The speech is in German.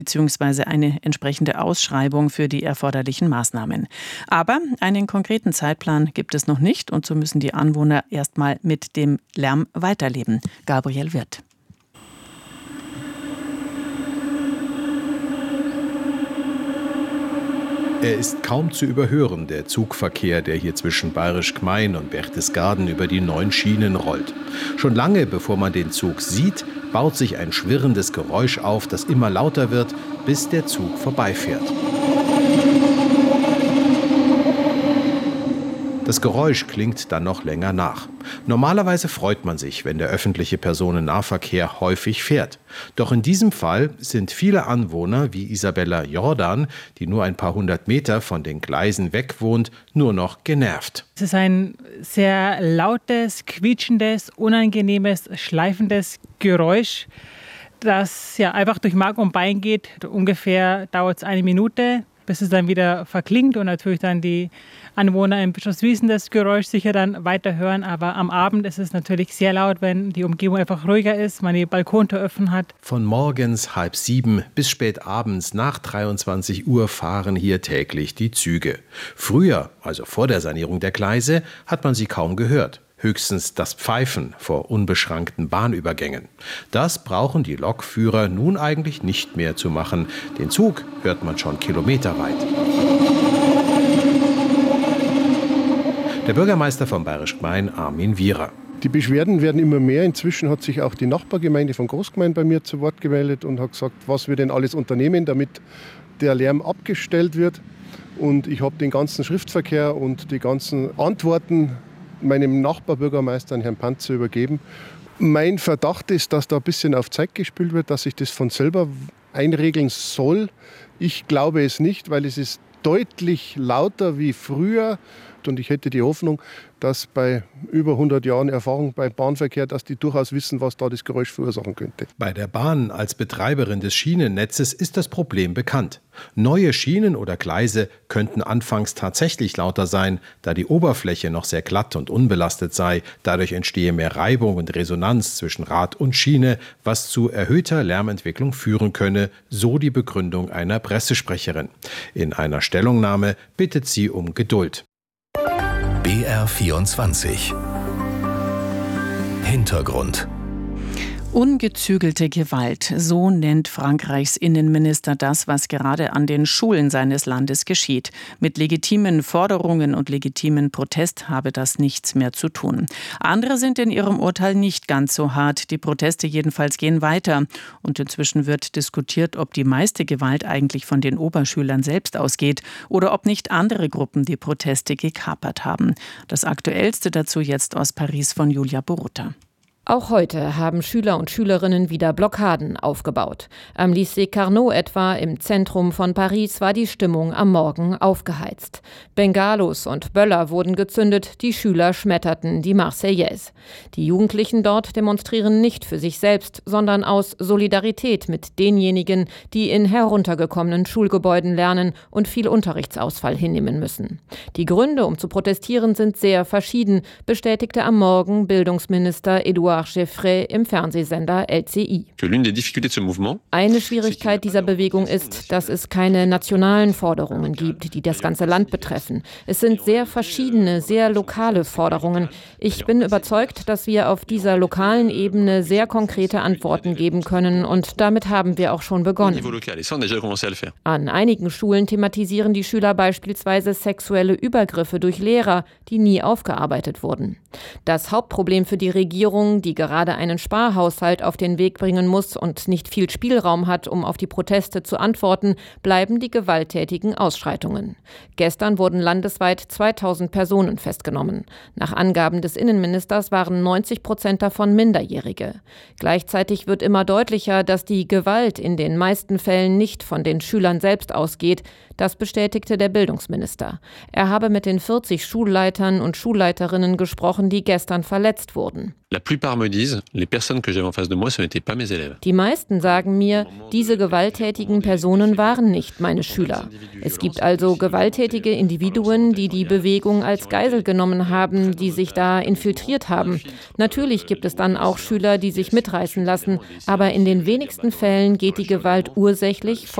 bzw. eine entsprechende Ausschreibung für die erforderlichen Maßnahmen. Aber einen konkreten Zeitplan gibt es noch nicht und so müssen die Anwohner erstmal mit dem Lärm weiterleben. Gabriel Wirth. Er ist kaum zu überhören, der Zugverkehr, der hier zwischen Bayerisch Gmein und Berchtesgaden über die 9 Schienen rollt. Schon lange, bevor man den Zug sieht, baut sich ein schwirrendes Geräusch auf, das immer lauter wird, bis der Zug vorbeifährt. Das Geräusch klingt dann noch länger nach. Normalerweise freut man sich, wenn der öffentliche Personennahverkehr häufig fährt. Doch in diesem Fall sind viele Anwohner wie Isabella Jordan, die nur ein paar 100 Meter von den Gleisen weg wohnt, nur noch genervt. Es ist ein sehr lautes, quietschendes, unangenehmes, schleifendes Geräusch, das ja einfach durch Mark und Bein geht. Ungefähr dauert es 1 Minute, bis es dann wieder verklingt und natürlich dann die Anwohner in Bischofswiesen das Geräusch sicher dann weiter hören. Aber am Abend ist es natürlich sehr laut, wenn die Umgebung einfach ruhiger ist, man die Balkontür offen hat. Von morgens 6:30 bis spät abends nach 23 Uhr fahren hier täglich die Züge. Früher, also vor der Sanierung der Gleise, hat man sie kaum gehört. Höchstens das Pfeifen vor unbeschrankten Bahnübergängen. Das brauchen die Lokführer nun eigentlich nicht mehr zu machen. Den Zug hört man schon kilometerweit. Der Bürgermeister von Bayerisch Gmein, Armin Wierer. Die Beschwerden werden immer mehr. Inzwischen hat sich auch die Nachbargemeinde von Großgmein bei mir zu Wort gemeldet und hat gesagt, was wir denn alles unternehmen, damit der Lärm abgestellt wird. Und ich habe den ganzen Schriftverkehr und die ganzen Antworten meinem Nachbarbürgermeister, Herrn Panzer, übergeben. Mein Verdacht ist, dass da ein bisschen auf Zeit gespielt wird, dass sich das von selber einregeln soll. Ich glaube es nicht, weil es ist deutlich lauter wie früher. Und ich hätte die Hoffnung, dass bei über 100 Jahren Erfahrung beim Bahnverkehr, dass die durchaus wissen, was da das Geräusch verursachen könnte. Bei der Bahn als Betreiberin des Schienennetzes ist das Problem bekannt. Neue Schienen oder Gleise könnten anfangs tatsächlich lauter sein, da die Oberfläche noch sehr glatt und unbelastet sei. Dadurch entstehe mehr Reibung und Resonanz zwischen Rad und Schiene, was zu erhöhter Lärmentwicklung führen könne, so die Begründung einer Pressesprecherin. In einer Stellungnahme bittet sie um Geduld. BR24 Hintergrund. Ungezügelte Gewalt, so nennt Frankreichs Innenminister das, was gerade an den Schulen seines Landes geschieht. Mit legitimen Forderungen und legitimen Protest habe das nichts mehr zu tun. Andere sind in ihrem Urteil nicht ganz so hart. Die Proteste jedenfalls gehen weiter. Und inzwischen wird diskutiert, ob die meiste Gewalt eigentlich von den Oberschülern selbst ausgeht oder ob nicht andere Gruppen die Proteste gekapert haben. Das Aktuellste dazu jetzt aus Paris von Julia Borutta. Auch heute haben Schüler und Schülerinnen wieder Blockaden aufgebaut. Am Lycée Carnot etwa im Zentrum von Paris war die Stimmung am Morgen aufgeheizt. Bengalos und Böller wurden gezündet, die Schüler schmetterten die Marseillaise. Die Jugendlichen dort demonstrieren nicht für sich selbst, sondern aus Solidarität mit denjenigen, die in heruntergekommenen Schulgebäuden lernen und viel Unterrichtsausfall hinnehmen müssen. Die Gründe, um zu protestieren, sind sehr verschieden, bestätigte am Morgen Bildungsminister Edouard Geoffrey im Fernsehsender LCI. Eine Schwierigkeit dieser Bewegung ist, dass es keine nationalen Forderungen gibt, die das ganze Land betreffen. Es sind sehr verschiedene, sehr lokale Forderungen. Ich bin überzeugt, dass wir auf dieser lokalen Ebene sehr konkrete Antworten geben können und damit haben wir auch schon begonnen. An einigen Schulen thematisieren die Schüler beispielsweise sexuelle Übergriffe durch Lehrer, die nie aufgearbeitet wurden. Das Hauptproblem für die Regierung, die gerade einen Sparhaushalt auf den Weg bringen muss und nicht viel Spielraum hat, um auf die Proteste zu antworten, bleiben die gewalttätigen Ausschreitungen. Gestern wurden landesweit 2000 Personen festgenommen. Nach Angaben des Innenministers waren 90% davon Minderjährige. Gleichzeitig wird immer deutlicher, dass die Gewalt in den meisten Fällen nicht von den Schülern selbst ausgeht. Das bestätigte der Bildungsminister. Er habe mit den 40 Schulleitern und Schulleiterinnen gesprochen, die gestern verletzt wurden. Die meisten sagen mir, diese gewalttätigen Personen waren nicht meine Schüler. Es gibt also gewalttätige Individuen, die die Bewegung als Geisel genommen haben, die sich da infiltriert haben. Natürlich gibt es dann auch Schüler, die sich mitreißen lassen, aber in den wenigsten Fällen geht die Gewalt ursächlich von